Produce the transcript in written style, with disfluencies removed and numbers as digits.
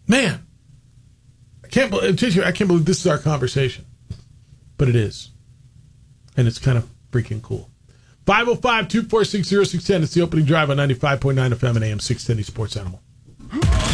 Man, I can't believe this is our conversation. But it is. And it's kind of freaking cool. 505-246-0610. It's the opening drive on 95.9 FM and AM 610 Sports Animal.